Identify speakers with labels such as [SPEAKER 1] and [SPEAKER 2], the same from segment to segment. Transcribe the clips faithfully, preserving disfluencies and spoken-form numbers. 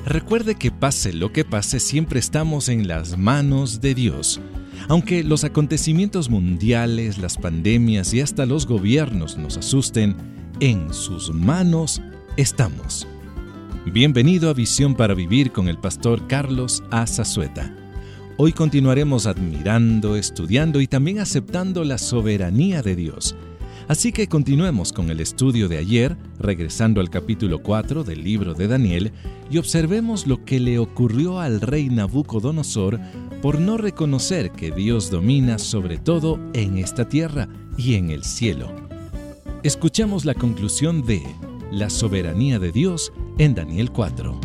[SPEAKER 1] Recuerde que pase lo que pase, siempre estamos en las manos de Dios. Aunque los acontecimientos mundiales, las pandemias y hasta los gobiernos nos asusten, en sus manos estamos. Bienvenido a Visión para Vivir con el pastor Carlos A. Zazueta. Hoy continuaremos admirando, estudiando y también aceptando la soberanía de Dios. Así que continuemos con el estudio de ayer, regresando al capítulo cuatro del libro de Daniel, y observemos lo que le ocurrió al rey Nabucodonosor por no reconocer que Dios domina sobre todo en esta tierra y en el cielo. Escuchemos la conclusión de la soberanía de Dios en Daniel cuatro.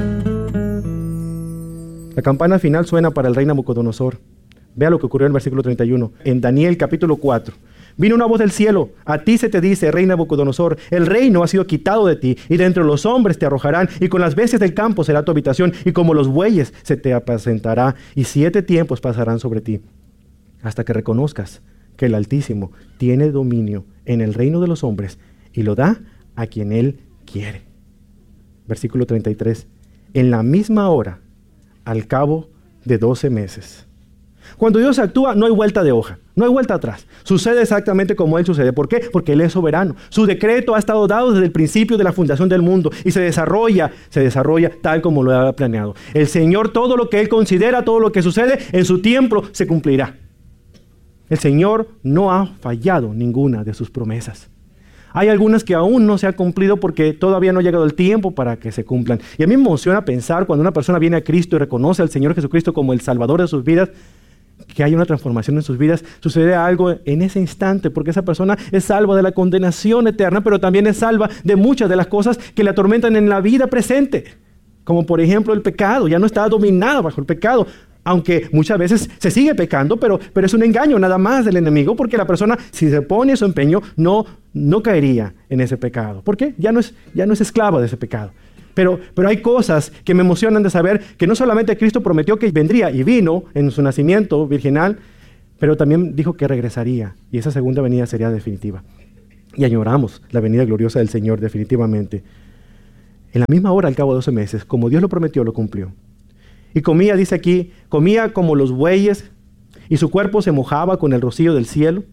[SPEAKER 2] La campana final suena para el rey Nabucodonosor. Vea lo que ocurrió en el versículo treinta y uno, en Daniel capítulo cuatro. Vino una voz del cielo: a ti se te dice, rey Nabucodonosor, el reino ha sido quitado de ti, y de entre los hombres te arrojarán, y con las bestias del campo será tu habitación, y como los bueyes se te apacentará, y siete tiempos pasarán sobre ti, hasta que reconozcas que el Altísimo tiene dominio en el reino de los hombres, y lo da a quien Él quiere. Versículo treinta y tres. En la misma hora, al cabo de doce meses. Cuando Dios actúa, no hay vuelta de hoja, no hay vuelta atrás. Sucede exactamente como Él sucede. ¿Por qué? Porque Él es soberano. Su decreto ha estado dado desde el principio de la fundación del mundo y se desarrolla, se desarrolla tal como lo ha planeado. El Señor, todo lo que Él considera, todo lo que sucede en su tiempo, se cumplirá. El Señor no ha fallado ninguna de sus promesas. Hay algunas que aún no se han cumplido porque todavía no ha llegado el tiempo para que se cumplan. Y a mí me emociona pensar cuando una persona viene a Cristo y reconoce al Señor Jesucristo como el Salvador de sus vidas, que hay una transformación en sus vidas, sucede algo en ese instante, porque esa persona es salva de la condenación eterna, pero también es salva de muchas de las cosas que le atormentan en la vida presente, como por ejemplo el pecado. Ya no está dominada bajo el pecado, aunque muchas veces se sigue pecando, pero, pero es un engaño nada más del enemigo, porque la persona, si se pone su empeño, no, no caería en ese pecado. ¿Por qué? Ya no es, ya no es esclava de ese pecado. Pero, pero hay cosas que me emocionan de saber que no solamente Cristo prometió que vendría y vino en su nacimiento virginal, pero también dijo que regresaría y esa segunda venida sería definitiva. Y añoramos la venida gloriosa del Señor definitivamente. En la misma hora, al cabo de doce meses, como Dios lo prometió, lo cumplió. Y comía, dice aquí, comía como los bueyes y su cuerpo se mojaba con el rocío del cielo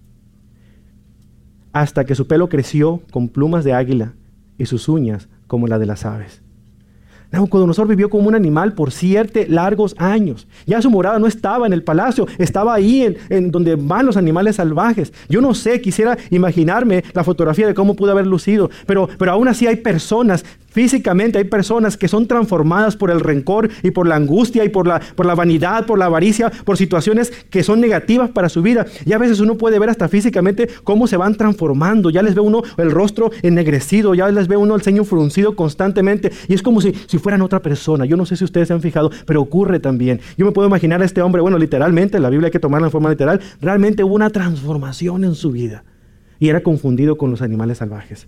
[SPEAKER 2] hasta que su pelo creció con plumas de águila y sus uñas como la de las aves. Nabucodonosor vivió como un animal por siete largos años. Ya su morada no estaba en el palacio, estaba ahí en, en donde van los animales salvajes. Yo no sé, quisiera imaginarme la fotografía de cómo pudo haber lucido, pero, pero aún así hay personas, físicamente hay personas que son transformadas por el rencor y por la angustia y por la, por la vanidad, por la avaricia, por situaciones que son negativas para su vida. Y a veces uno puede ver hasta físicamente cómo se van transformando. Ya les ve uno el rostro ennegrecido, ya les ve uno el ceño fruncido constantemente. Y es como si, si fueran otra persona. Yo no sé si ustedes se han fijado, pero ocurre también. Yo me puedo imaginar a este hombre, bueno, literalmente, la Biblia hay que tomarla en forma literal, realmente hubo una transformación en su vida. Y era confundido con los animales salvajes.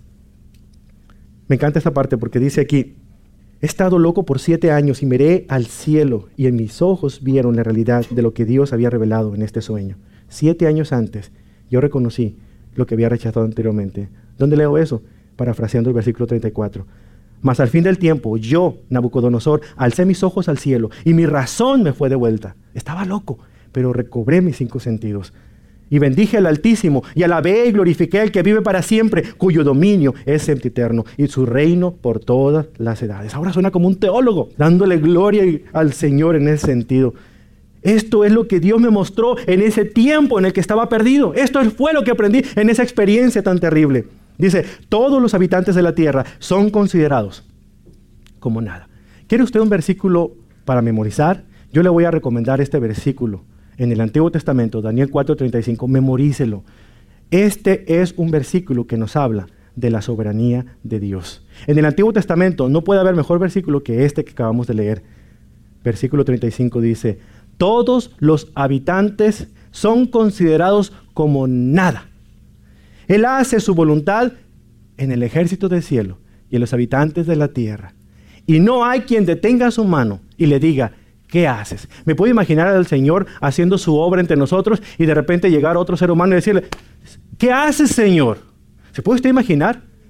[SPEAKER 2] Me encanta esta parte porque dice aquí: he estado loco por siete años y miré al cielo y en mis ojos vieron la realidad de lo que Dios había revelado en este sueño. Siete años antes yo reconocí lo que había rechazado anteriormente. ¿Dónde leo eso? Parafraseando el versículo treinta y cuatro. Mas al fin del tiempo, yo, Nabucodonosor, alcé mis ojos al cielo y mi razón me fue de vuelta. Estaba loco, pero recobré mis cinco sentidos. Y bendije al Altísimo, y alabé y glorifiqué al que vive para siempre, cuyo dominio es sempiterno, y su reino por todas las edades. Ahora suena como un teólogo, dándole gloria al Señor en ese sentido. Esto es lo que Dios me mostró en ese tiempo en el que estaba perdido. Esto fue lo que aprendí en esa experiencia tan terrible. Dice, todos los habitantes de la tierra son considerados como nada. ¿Quiere usted un versículo para memorizar? Yo le voy a recomendar este versículo en el Antiguo Testamento, Daniel cuatro treinta y cinco, memorícelo. Este es un versículo que nos habla de la soberanía de Dios. En el Antiguo Testamento no puede haber mejor versículo que este que acabamos de leer. Versículo treinta y cinco dice, todos los habitantes son considerados como nada. Él hace su voluntad en el ejército del cielo y en los habitantes de la tierra. Y no hay quien detenga su mano y le diga, ¿qué haces? Me puedo imaginar al Señor haciendo su obra entre nosotros y de repente llegar a otro ser humano y decirle, ¿qué haces, Señor? ¿Se puede usted imaginar?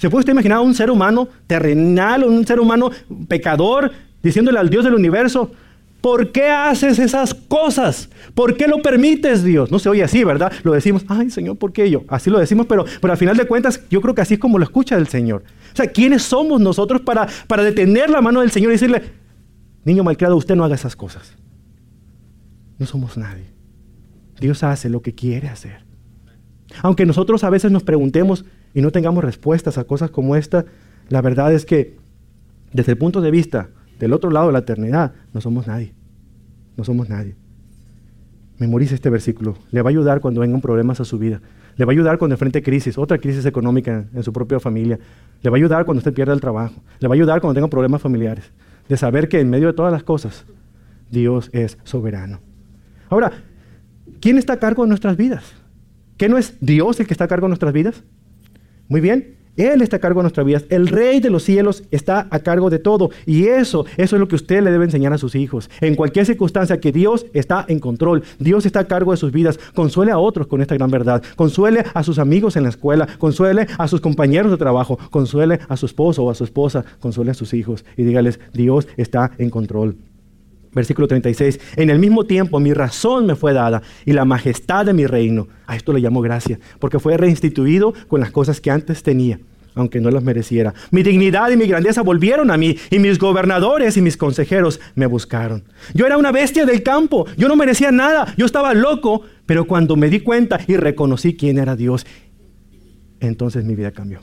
[SPEAKER 2] ¿Se puede usted imaginar a un ser humano terrenal, un ser humano pecador, diciéndole al Dios del universo, ¿por qué haces esas cosas? ¿Por qué lo permites, Dios? No se oye así, ¿verdad? Lo decimos, ay, Señor, ¿por qué yo? Así lo decimos, pero, pero al final de cuentas, yo creo que así es como lo escucha el Señor. O sea, ¿quiénes somos nosotros para, para detener la mano del Señor y decirle, niño malcriado, usted no haga esas cosas? No somos nadie. Dios hace lo que quiere hacer. Aunque nosotros a veces nos preguntemos y no tengamos respuestas a cosas como esta, la verdad es que desde el punto de vista del otro lado de la eternidad, no somos nadie. No somos nadie. Memorice este versículo. Le va a ayudar cuando vengan problemas a su vida. Le va a ayudar cuando enfrente crisis, otra crisis económica en, en su propia familia. Le va a ayudar cuando usted pierda el trabajo. Le va a ayudar cuando tenga problemas familiares. De saber que en medio de todas las cosas, Dios es soberano. Ahora, ¿quién está a cargo de nuestras vidas? ¿Qué no es Dios el que está a cargo de nuestras vidas? Muy bien, Él está a cargo de nuestras vidas. El Rey de los cielos está a cargo de todo. Y eso, eso es lo que usted le debe enseñar a sus hijos. En cualquier circunstancia, que Dios está en control. Dios está a cargo de sus vidas. Consuele a otros con esta gran verdad. Consuele a sus amigos en la escuela. Consuele a sus compañeros de trabajo. Consuele a su esposo o a su esposa. Consuele a sus hijos. Y dígales, Dios está en control. Versículo treinta y seis, en el mismo tiempo mi razón me fue dada y la majestad de mi reino. A esto le llamo gracia, porque fue reinstituido con las cosas que antes tenía, aunque no las mereciera. Mi dignidad y mi grandeza volvieron a mí, y mis gobernadores y mis consejeros me buscaron. Yo era una bestia del campo, yo no merecía nada, yo estaba loco, pero cuando me di cuenta y reconocí quién era Dios, entonces mi vida cambió.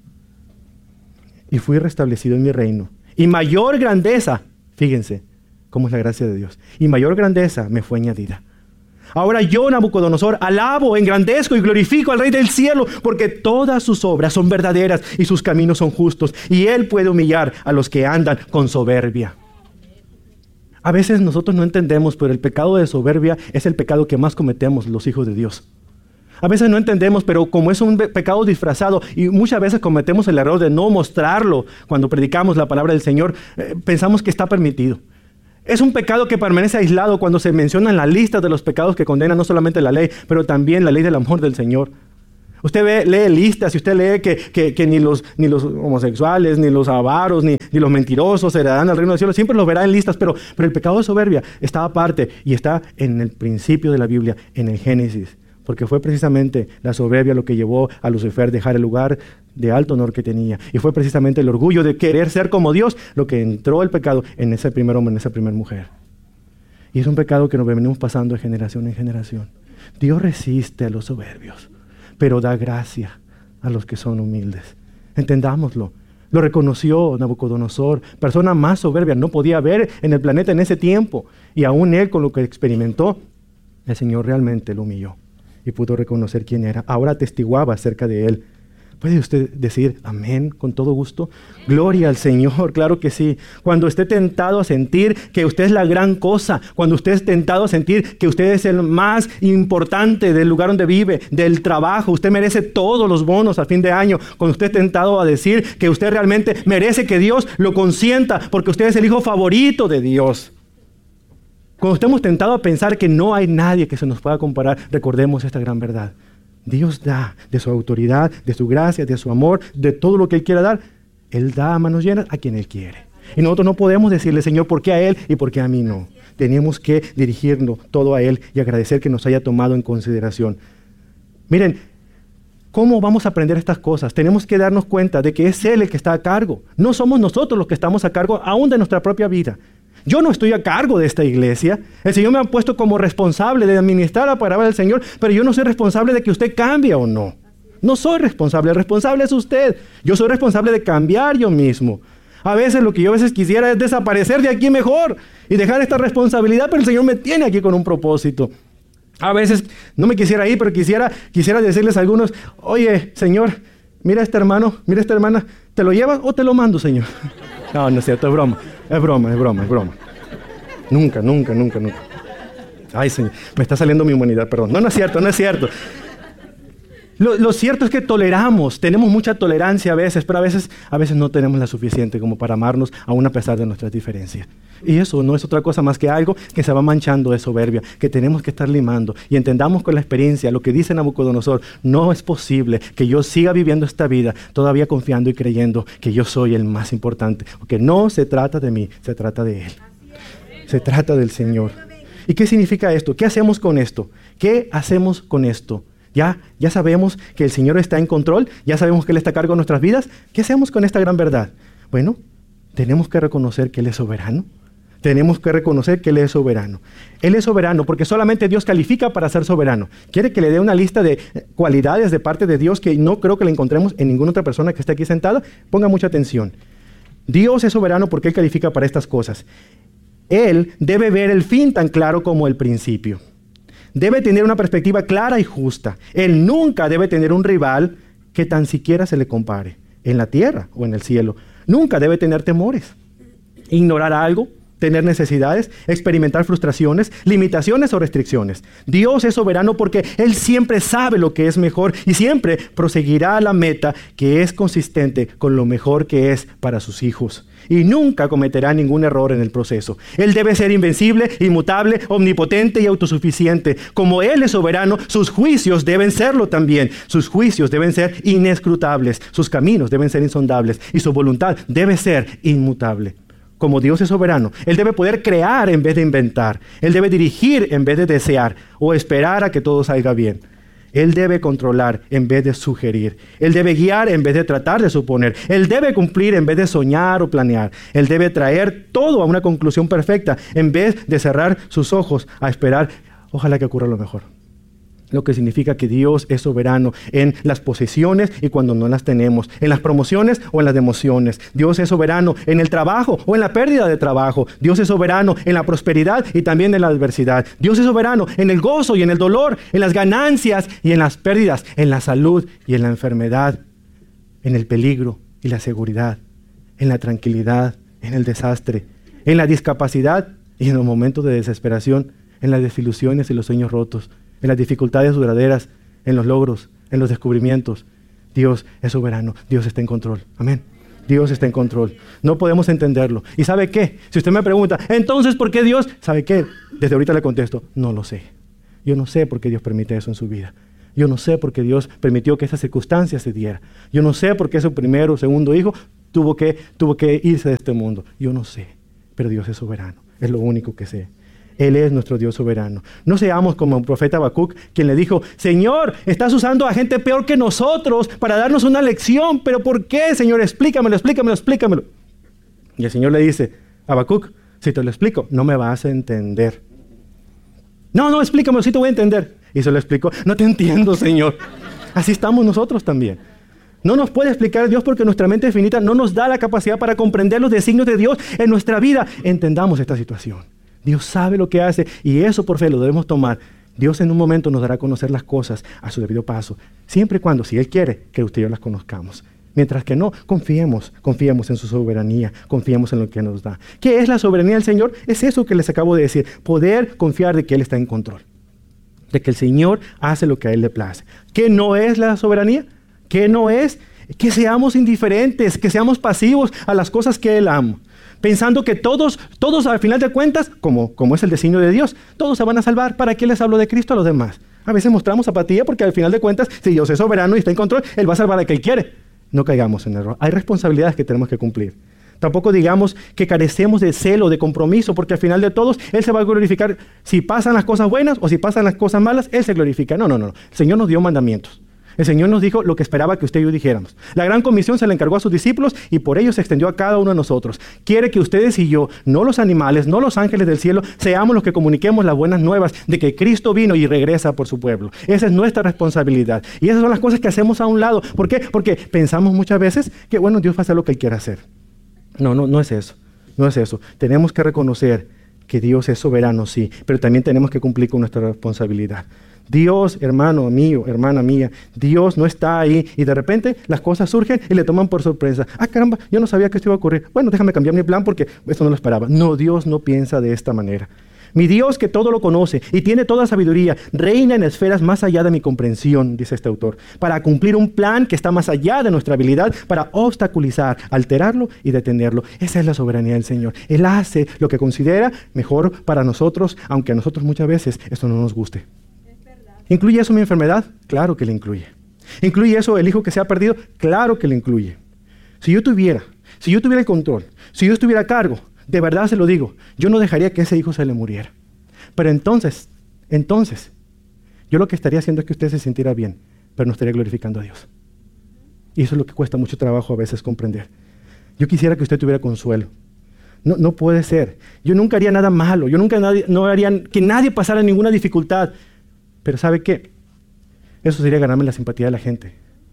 [SPEAKER 2] Y fui restablecido en mi reino. Y mayor grandeza, fíjense, cómo es la gracia de Dios. Y mayor grandeza me fue añadida. Ahora yo, Nabucodonosor, alabo, engrandezco y glorifico al Rey del cielo, porque todas sus obras son verdaderas y sus caminos son justos. Y Él puede humillar a los que andan con soberbia. A veces nosotros no entendemos, pero el pecado de soberbia es el pecado que más cometemos los hijos de Dios. A veces no entendemos, pero como es un pecado disfrazado y muchas veces cometemos el error de no mostrarlo cuando predicamos la palabra del Señor, eh, pensamos que está permitido. Es un pecado que permanece aislado cuando se menciona en la lista de los pecados que condenan no solamente la ley, pero también la ley del amor del Señor. Usted ve, lee listas y usted lee que, que, que ni, los, ni los homosexuales, ni los avaros, ni, ni los mentirosos heredarán al reino del cielo. Siempre los verá en listas, pero, pero el pecado de soberbia está aparte y está en el principio de la Biblia, en el Génesis. Porque fue precisamente la soberbia lo que llevó a Lucifer a dejar el lugar de alto honor que tenía. Y fue precisamente el orgullo de querer ser como Dios lo que entró el pecado en ese primer hombre, en esa primera mujer. Y es un pecado que nos venimos pasando de generación en generación. Dios resiste a los soberbios, pero da gracia a los que son humildes. Entendámoslo. Lo reconoció Nabucodonosor, persona más soberbia, no podía haber en el planeta en ese tiempo. Y aún él, con lo que experimentó, el Señor realmente lo humilló y pudo reconocer quién era. Ahora atestiguaba acerca de él. ¿Puede usted decir amén con todo gusto? Gloria al Señor, claro que sí. Cuando esté tentado a sentir que usted es la gran cosa, cuando usted es tentado a sentir que usted es el más importante del lugar donde vive, del trabajo, usted merece todos los bonos a fin de año, cuando usted es tentado a decir que usted realmente merece que Dios lo consienta porque usted es el hijo favorito de Dios. Cuando estemos tentados a pensar que no hay nadie que se nos pueda comparar, recordemos esta gran verdad. Dios da de su autoridad, de su gracia, de su amor, de todo lo que Él quiera dar. Él da a manos llenas a quien Él quiere. Y nosotros no podemos decirle, Señor, ¿por qué a Él y por qué a mí no? Tenemos que dirigirnos todo a Él y agradecer que nos haya tomado en consideración. Miren, ¿cómo vamos a aprender estas cosas? Tenemos que darnos cuenta de que es Él el que está a cargo. No somos nosotros los que estamos a cargo aún de nuestra propia vida. Yo no estoy a cargo de esta iglesia. El Señor me ha puesto como responsable de administrar la palabra del Señor, pero yo no soy responsable de que usted cambie o no. No soy responsable, el responsable es usted. Yo soy responsable de cambiar yo mismo. A veces lo que yo a veces quisiera es desaparecer de aquí mejor y dejar esta responsabilidad, pero el Señor me tiene aquí con un propósito. A veces no me quisiera ir, pero quisiera, quisiera decirles a algunos, oye, Señor, mira a este hermano, mira a esta hermana, ¿te lo llevas o te lo mando, Señor? No, no es cierto, es broma, es broma, es broma, es broma. Nunca, nunca, nunca, nunca. Ay, Señor, me está saliendo mi humanidad, perdón. No, no es cierto, no es cierto. Lo, lo cierto es que toleramos, tenemos mucha tolerancia a veces, pero a veces, a veces no tenemos la suficiente como para amarnos aún a pesar de nuestras diferencias. Y eso no es otra cosa más que algo que se va manchando de soberbia, que tenemos que estar limando. Y entendamos con la experiencia lo que dice Nabucodonosor: no es posible que yo siga viviendo esta vida todavía confiando y creyendo que yo soy el más importante. Porque no se trata de mí, se trata de Él. Se trata del Señor. ¿Y qué significa esto? ¿Qué hacemos con esto? ¿Qué hacemos con esto? Ya, ya sabemos que el Señor está en control, ya sabemos que Él está a cargo de nuestras vidas. ¿Qué hacemos con esta gran verdad? Bueno, tenemos que reconocer que Él es soberano. Tenemos que reconocer que Él es soberano. Él es soberano porque solamente Dios califica para ser soberano. ¿Quiere que le dé una lista de cualidades de parte de Dios que no creo que la encontremos en ninguna otra persona que esté aquí sentada? Ponga mucha atención. Dios es soberano porque Él califica para estas cosas. Él debe ver el fin tan claro como el principio. Debe tener una perspectiva clara y justa. Él nunca debe tener un rival que tan siquiera se le compare, en la tierra o en el cielo. Nunca debe tener temores, ignorar algo, tener necesidades, experimentar frustraciones, limitaciones o restricciones. Dios es soberano porque Él siempre sabe lo que es mejor y siempre proseguirá a la meta que es consistente con lo mejor que es para sus hijos. Y nunca cometerá ningún error en el proceso. Él debe ser invencible, inmutable, omnipotente y autosuficiente. Como Él es soberano, sus juicios deben serlo también. Sus juicios deben ser inescrutables, sus caminos deben ser insondables y su voluntad debe ser inmutable. Como Dios es soberano, Él debe poder crear en vez de inventar. Él debe dirigir en vez de desear o esperar a que todo salga bien. Él debe controlar en vez de sugerir. Él debe guiar en vez de tratar de suponer. Él debe cumplir en vez de soñar o planear. Él debe traer todo a una conclusión perfecta en vez de cerrar sus ojos a esperar, ojalá que ocurra lo mejor. Lo que significa que Dios es soberano en las posesiones y cuando no las tenemos, en las promociones o en las demociones. Dios es soberano en el trabajo o en la pérdida de trabajo. Dios es soberano en la prosperidad y también en la adversidad. Dios es soberano en el gozo y en el dolor, en las ganancias y en las pérdidas, en la salud y en la enfermedad, en el peligro y la seguridad, en la tranquilidad, en el desastre, en la discapacidad y en los momentos de desesperación, en las desilusiones y los sueños rotos, en las dificultades duraderas, en los logros, en los descubrimientos. Dios es soberano, Dios está en control. Amén. Dios está en control. No podemos entenderlo. ¿Y sabe qué? Si usted me pregunta, entonces, ¿por qué Dios? ¿Sabe qué? Desde ahorita le contesto, no lo sé. Yo no sé por qué Dios permite eso en su vida. Yo no sé por qué Dios permitió que esa circunstancia se diera. Yo no sé por qué su primero o segundo hijo tuvo que, tuvo que irse de este mundo. Yo no sé, pero Dios es soberano. Es lo único que sé. Él es nuestro Dios soberano. No seamos como el profeta Habacuc, quien le dijo, Señor, estás usando a gente peor que nosotros para darnos una lección. ¿Pero por qué, Señor? Explícamelo, explícamelo, explícamelo. Y el Señor le dice, Habacuc, si te lo explico, no me vas a entender. No, no, explícamelo, sí te voy a entender. Y se lo explicó. No te entiendo, Señor. Así estamos nosotros también. No nos puede explicar Dios porque nuestra mente finita no nos da la capacidad para comprender los designios de Dios en nuestra vida. Entendamos esta situación. Dios sabe lo que hace y eso por fe lo debemos tomar. Dios en un momento nos dará a conocer las cosas a su debido paso, siempre y cuando, si Él quiere, que usted y yo las conozcamos. Mientras que no, confiemos, confiemos en su soberanía, confiemos en lo que nos da. ¿Qué es la soberanía del Señor? Es eso que les acabo de decir, poder confiar de que Él está en control, de que el Señor hace lo que a Él le place. ¿Qué no es la soberanía? ¿Qué no es? Que seamos indiferentes, que seamos pasivos a las cosas que Él ama. Pensando que todos, todos al final de cuentas, como, como es el designio de Dios, todos se van a salvar. ¿Para qué les hablo de Cristo a los demás? A veces mostramos apatía porque al final de cuentas, si Dios es soberano y está en control, Él va a salvar al que Él quiere. No caigamos en error. Hay responsabilidades que tenemos que cumplir. Tampoco digamos que carecemos de celo, de compromiso, porque al final de todos, Él se va a glorificar. Si pasan las cosas buenas o si pasan las cosas malas, Él se glorifica. No, no, no. El Señor nos dio mandamientos. El Señor nos dijo lo que esperaba que usted y yo dijéramos. La gran comisión se le encargó a sus discípulos y por ello se extendió a cada uno de nosotros. Quiere que ustedes y yo, no los animales, no los ángeles del cielo, seamos los que comuniquemos las buenas nuevas de que Cristo vino y regresa por su pueblo. Esa es nuestra responsabilidad. Y esas son las cosas que hacemos a un lado. ¿Por qué? Porque pensamos muchas veces que, bueno, Dios va a hacer lo que Él quiera hacer. No, no, no es eso. No es eso. Tenemos que reconocer que Dios es soberano, sí, pero también tenemos que cumplir con nuestra responsabilidad. Dios, hermano mío, hermana mía, Dios no está ahí y de repente las cosas surgen y le toman por sorpresa. Ah, caramba, yo no sabía que esto iba a ocurrir. Bueno, déjame cambiar mi plan porque esto no lo esperaba. No, Dios no piensa de esta manera. Mi Dios, que todo lo conoce y tiene toda sabiduría, reina en esferas más allá de mi comprensión, dice este autor, para cumplir un plan que está más allá de nuestra habilidad, para obstaculizar, alterarlo y detenerlo. Esa es la soberanía del Señor. Él hace lo que considera mejor para nosotros, aunque a nosotros muchas veces esto no nos guste. ¿Incluye eso mi enfermedad? Claro que le incluye. ¿Incluye eso el hijo que se ha perdido? Claro que le incluye. Si yo tuviera, si yo tuviera el control, si yo estuviera a cargo, de verdad se lo digo, yo no dejaría que ese hijo se le muriera. Pero entonces, entonces, yo lo que estaría haciendo es que usted se sintiera bien, pero no estaría glorificando a Dios. Y eso es lo que cuesta mucho trabajo a veces comprender. Yo quisiera que usted tuviera consuelo. No, no puede ser. Yo nunca haría nada malo, yo nunca nadie, no haría que nadie pasara ninguna dificultad. Pero ¿sabe qué? Eso sería ganarme la simpatía de la gente.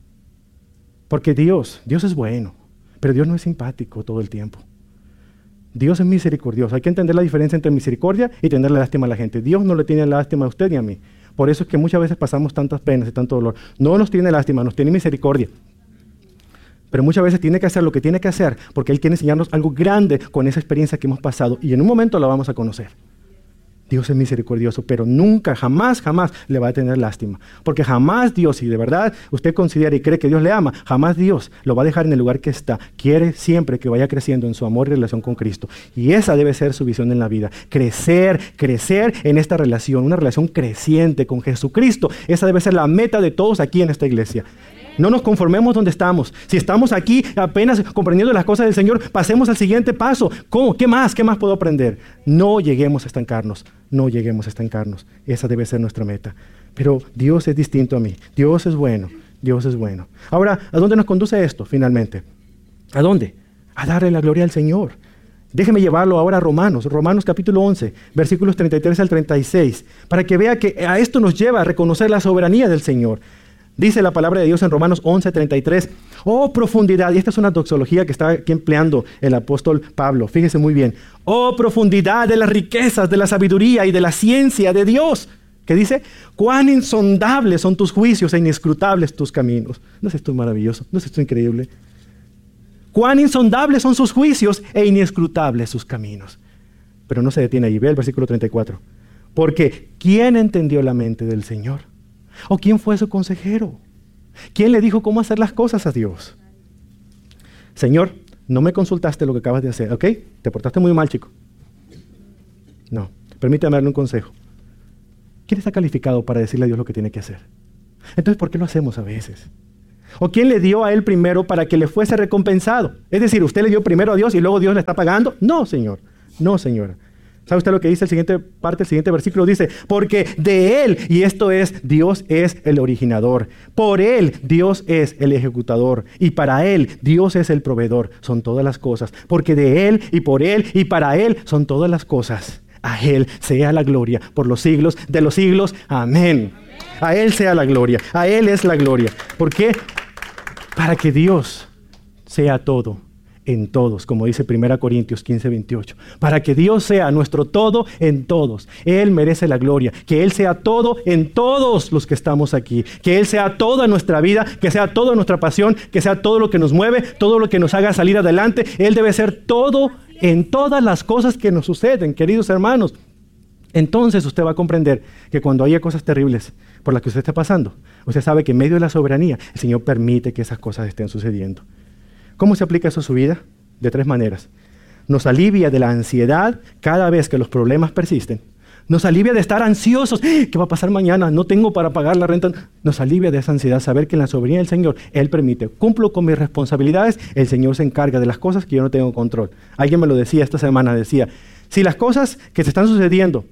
[SPEAKER 2] Porque Dios, Dios es bueno, pero Dios no es simpático todo el tiempo. Dios es misericordioso. Hay que entender la diferencia entre misericordia y tenerle lástima a la gente. Dios no le tiene lástima a usted ni a mí. Por eso es que muchas veces pasamos tantas penas y tanto dolor. No nos tiene lástima, nos tiene misericordia. Pero muchas veces tiene que hacer lo que tiene que hacer porque Él quiere enseñarnos algo grande con esa experiencia que hemos pasado y en un momento la vamos a conocer. Dios es misericordioso, pero nunca, jamás, jamás le va a tener lástima. Porque jamás Dios, si de verdad usted considera y cree que Dios le ama, jamás Dios lo va a dejar en el lugar que está. Quiere siempre que vaya creciendo en su amor y relación con Cristo. Y esa debe ser su visión en la vida. Crecer, crecer en esta relación, una relación creciente con Jesucristo. Esa debe ser la meta de todos aquí en esta iglesia. No nos conformemos donde estamos. Si estamos aquí apenas comprendiendo las cosas del Señor, pasemos al siguiente paso. ¿Cómo? ¿Qué más? ¿Qué más puedo aprender? No lleguemos a estancarnos. No lleguemos a estancarnos. Esa debe ser nuestra meta. Pero Dios es distinto a mí. Dios es bueno. Dios es bueno. Ahora, ¿a dónde nos conduce esto finalmente? ¿A dónde? A darle la gloria al Señor. Déjeme llevarlo ahora a Romanos. Romanos capítulo once, versículos treinta y tres al treinta y seis. Para que vea que a esto nos lleva a reconocer la soberanía del Señor. Dice la palabra de Dios en Romanos once, treinta y tres, oh profundidad, y esta es una doxología que está aquí empleando el apóstol Pablo, fíjese muy bien, oh profundidad de las riquezas, de la sabiduría y de la ciencia de Dios, que dice, cuán insondables son tus juicios e inescrutables tus caminos. ¿No es esto maravilloso? ¿No es esto increíble? Cuán insondables son sus juicios e inescrutables sus caminos. Pero no se detiene ahí, ve el versículo treinta y cuatro, porque ¿quién entendió la mente del Señor? ¿O quién fue su consejero? ¿Quién le dijo cómo hacer las cosas a Dios? Señor, no me consultaste lo que acabas de hacer, ¿ok? Te portaste muy mal, chico. No, permítame darle un consejo. ¿Quién está calificado para decirle a Dios lo que tiene que hacer? Entonces, ¿por qué lo hacemos a veces? ¿O quién le dio a él primero para que le fuese recompensado? Es decir, ¿usted le dio primero a Dios y luego Dios le está pagando? No, Señor. No, señora. ¿Sabe usted lo que dice el siguiente parte, el siguiente versículo? Dice, porque de Él, y esto es, Dios es el originador. Por Él, Dios es el ejecutador. Y para Él, Dios es el proveedor. Son todas las cosas. Porque de Él, y por Él, y para Él, son todas las cosas. A Él sea la gloria por los siglos de los siglos. Amén. A Él sea la gloria. A Él es la gloria. ¿Por qué? Para que Dios sea todo en todos, como dice primera Corintios quince, veintiocho. Para que Dios sea nuestro todo en todos. Él merece la gloria. Que Él sea todo en todos los que estamos aquí. Que Él sea toda nuestra vida, que sea toda nuestra pasión, que sea todo lo que nos mueve, todo lo que nos haga salir adelante. Él debe ser todo en todas las cosas que nos suceden, queridos hermanos. Entonces usted va a comprender que cuando haya cosas terribles por las que usted está pasando, usted sabe que en medio de la soberanía, el Señor permite que esas cosas estén sucediendo. ¿Cómo se aplica eso a su vida? De tres maneras. Nos alivia de la ansiedad cada vez que los problemas persisten. Nos alivia de estar ansiosos. ¿Qué va a pasar mañana? No tengo para pagar la renta. Nos alivia de esa ansiedad saber que en la soberanía del Señor, Él permite. Cumplo con mis responsabilidades, el Señor se encarga de las cosas que yo no tengo control. Alguien me lo decía esta semana, decía, si las cosas que te están sucediendo,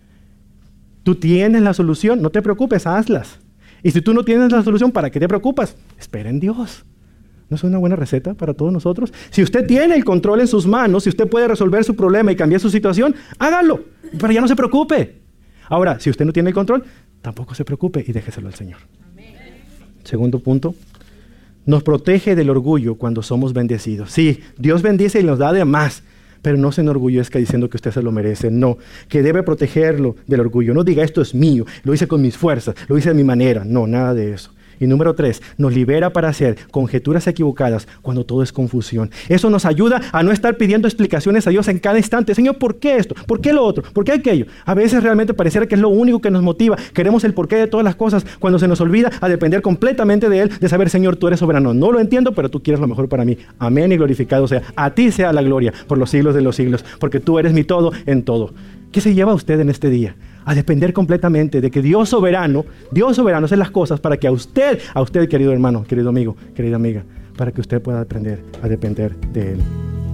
[SPEAKER 2] tú tienes la solución, no te preocupes, hazlas. Y si tú no tienes la solución, ¿para qué te preocupas? Espera en Dios. ¿No es una buena receta para todos nosotros? Si usted tiene el control en sus manos, si usted puede resolver su problema y cambiar su situación, hágalo, pero ya no se preocupe. Ahora, si usted no tiene el control, tampoco se preocupe y déjeselo al Señor. Amén. Segundo punto, nos protege del orgullo cuando somos bendecidos. Sí, Dios bendice y nos da de más, pero no se enorgullezca diciendo que usted se lo merece. No, que debe protegerlo del orgullo. No diga, esto es mío, lo hice con mis fuerzas, lo hice de mi manera. No, nada de eso. Y número tres, nos libera para hacer conjeturas equivocadas cuando todo es confusión. Eso nos ayuda a no estar pidiendo explicaciones a Dios en cada instante. Señor, ¿por qué esto? ¿Por qué lo otro? ¿Por qué aquello? A veces realmente pareciera que es lo único que nos motiva. Queremos el porqué de todas las cosas cuando se nos olvida a depender completamente de Él, de saber, Señor, tú eres soberano. No lo entiendo, pero tú quieres lo mejor para mí. Amén y glorificado sea. A ti sea la gloria por los siglos de los siglos, porque tú eres mi todo en todo. ¿Qué se lleva a usted en este día? A depender completamente de que Dios soberano, Dios soberano hace las cosas para que a usted, a usted, querido hermano, querido amigo, querida amiga, para que usted pueda aprender a depender de Él.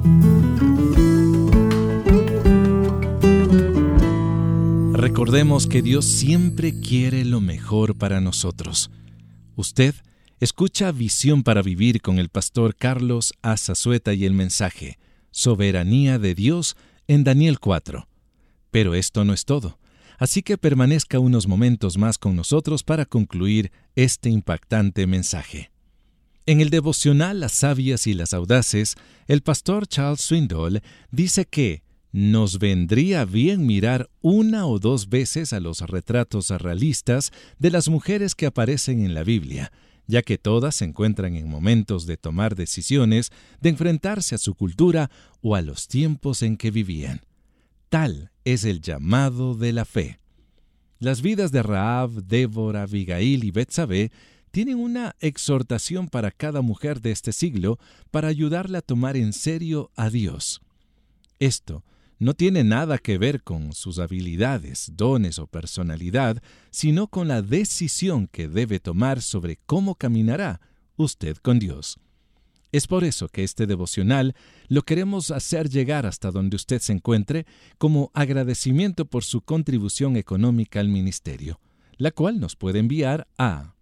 [SPEAKER 1] Recordemos que Dios siempre quiere lo mejor para nosotros. Usted escucha Visión para Vivir con el pastor Carlos Azazueta y el mensaje Soberanía de Dios en Daniel cuatro. Pero esto no es todo, así que permanezca unos momentos más con nosotros para concluir este impactante mensaje. En el devocional Las Sabias y las Audaces, el pastor Charles Swindoll dice que nos vendría bien mirar una o dos veces a los retratos realistas de las mujeres que aparecen en la Biblia, ya que todas se encuentran en momentos de tomar decisiones, de enfrentarse a su cultura o a los tiempos en que vivían. Tal es el llamado de la fe. Las vidas de Rahab, Débora, Abigail y Betsabé tienen una exhortación para cada mujer de este siglo para ayudarla a tomar en serio a Dios. Esto no tiene nada que ver con sus habilidades, dones o personalidad, sino con la decisión que debe tomar sobre cómo caminará usted con Dios. Es por eso que este devocional lo queremos hacer llegar hasta donde usted se encuentre como agradecimiento por su contribución económica al ministerio, la cual nos puede enviar a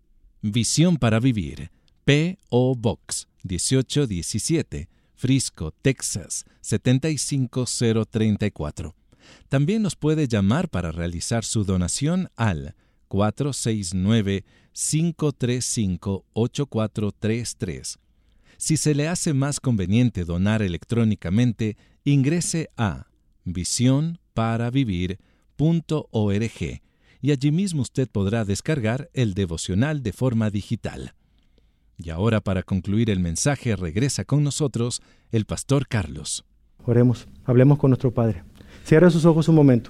[SPEAKER 1] Visión para Vivir, P O Box dieciocho diecisiete, Frisco, Texas setenta y cinco cero treinta y cuatro. También nos puede llamar para realizar su donación al cuatro seis nueve, cinco tres cinco, ocho cuatro tres tres. Si se le hace más conveniente donar electrónicamente, ingrese a visión para vivir punto org y allí mismo usted podrá descargar el devocional de forma digital. Y ahora, para concluir el mensaje, regresa con nosotros el pastor Carlos.
[SPEAKER 2] Oremos, hablemos con nuestro Padre. Cierre sus ojos un momento.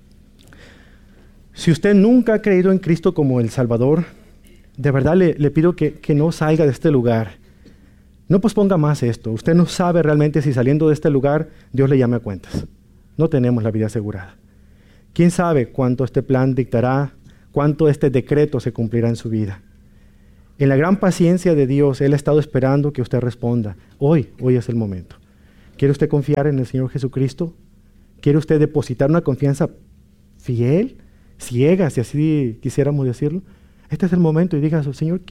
[SPEAKER 2] Si usted nunca ha creído en Cristo como el Salvador, de verdad le, le pido que, que no salga de este lugar. No posponga más esto. Usted no sabe realmente si saliendo de este lugar Dios le llame a cuentas. No tenemos la vida asegurada. ¿Quién sabe cuánto este plan dictará, cuánto este decreto se cumplirá en su vida? En la gran paciencia de Dios, Él ha estado esperando que usted responda. Hoy, hoy es el momento. ¿Quiere usted confiar en el Señor Jesucristo? ¿Quiere usted depositar una confianza fiel, ciega, si así quisiéramos decirlo? Este es el momento y diga, Señor,